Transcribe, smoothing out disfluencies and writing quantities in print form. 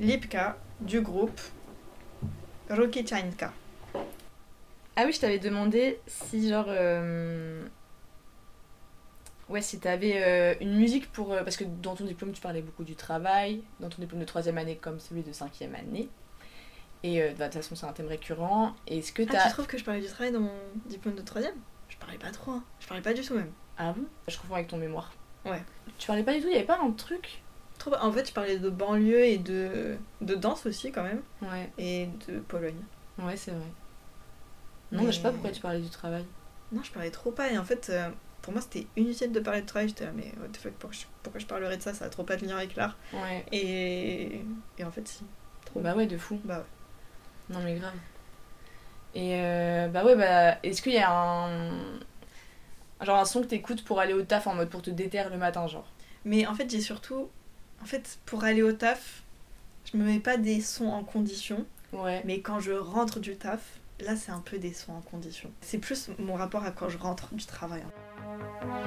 Lipka du groupe Rokichanka. Ah oui, je t'avais demandé si genre... Ouais, si t'avais une musique pour... parce que dans ton diplôme, tu parlais beaucoup du travail, dans ton diplôme de 3e année comme celui de 5e année. Et de toute façon, c'est un thème récurrent. Est-ce que Ah, tu trouves que je parlais du travail dans mon diplôme de 3e ? Je parlais pas trop, hein. Je parlais pas du tout même. Ah bon ? Je confonds avec ton mémoire. Ouais. Tu parlais pas du tout, il y avait pas un truc ? En fait, je parlais de banlieue et de danse aussi quand même. Ouais. Et de Pologne. Ouais, c'est vrai. Non, mais je sais pas pourquoi tu parlais du travail. Non, je parlais trop pas. Et en fait, pour moi, c'était inutile de parler de travail. J'étais là, mais what the fuck, pourquoi je parlerais de ça ? Ça a trop pas de lien avec l'art. Ouais. Et en fait, si. Trop. Bah ouais, de fou. Bah ouais. Non, mais grave. Et bah ouais, bah est-ce qu'il y a genre un son que t'écoutes pour aller au taf en mode pour te déterrer le matin, genre ? Mais en fait, j'ai surtout... En fait, pour aller au taf, je me mets pas des sons en condition. Ouais. Mais quand je rentre du taf, là, c'est un peu des sons en condition. C'est plus mon rapport à quand je rentre du travail.